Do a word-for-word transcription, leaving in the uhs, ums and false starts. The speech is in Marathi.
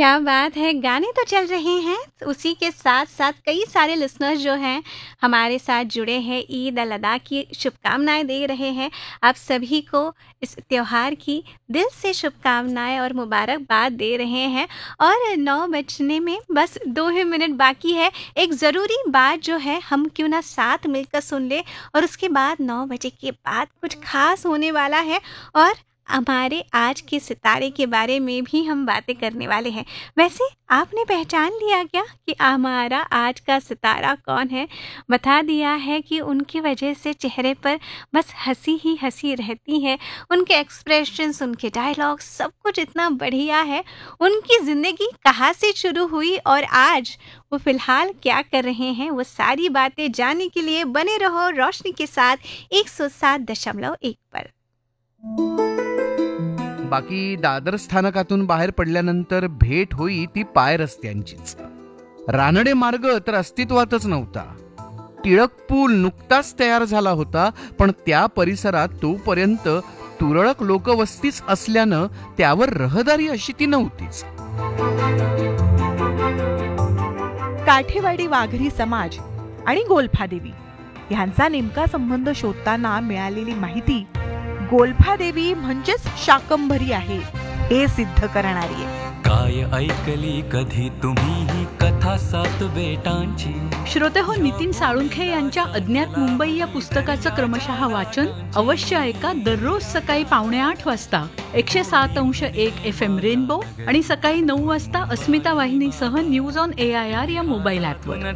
क्या बात है! गाने तो चल रहे हैं, उसी के साथ-साथ कई सारे लिसनर्स जो हैं हमारे साथ जुड़े हैं, ईद अल अदा की शुभकामनाएँ दे रहे हैं। आप सभी को इस त्योहार की दिल से शुभकामनाएँ और मुबारकबाद दे रहे हैं और नौ बजने में बस दो ही मिनट बाकी है। एक ज़रूरी बात जो है हम क्यों ना साथ मिलकर सुन लें और उसके बाद नौ बजे के बाद कुछ ख़ास होने वाला है और हमारे आज के सितारे के बारे में भी हम बातें करने वाले हैं। वैसे आपने पहचान लिया क्या कि हमारा आज का सितारा कौन है? बता दिया है कि उनकी वजह से चेहरे पर बस हँसी ही हँसी रहती है। उनके एक्सप्रेशंस, उनके डायलॉग्स सब कुछ इतना बढ़िया है। उनकी ज़िंदगी कहाँ से शुरू हुई और आज वो फ़िलहाल क्या कर रहे हैं, वो सारी बातें जानने के लिए बने रहो रोशनी के साथ एक सौ सात दशमलव एक पर। बाकी दादर स्थानकातून बाहेर पडल्यानंतर भेट होई ती पाय रस्त्यांचीच. रानडे मार्ग तर अस्तित्वातच नव्हता. टिळक पूल नुकताच तयार झाला होता, पण त्या परिसरात तोपर्यंत तुरळक लोकवस्तीच असल्यानं त्यावर रहदारी अशी ती नव्हतीच. काठेवाडी वाघरी समाज आणि गोल्फादेवी ह्यांचा नेमका संबंध शोधताना मिळालेली माहिती गोल्फादेवी म्हणजेच शाकंभरी आहे हे सिद्ध करणारी आहे. काय ऐकली कधी तुम्ही ही कथा सात बेटांची. श्रोते हो, नितीन साळुंखे यांच्या अज्ञात मुंबई या पुस्तकाचं क्रमशः वाचन अवश्य ऐका दररोज सकाळी पावणे आठ वाजता एकशे सात अंश एक एफ एम रेनबो आणि सकाळी नऊ वाजता अस्मिता वाहिनीसह news on A I R या मोबाईल ॲपवर.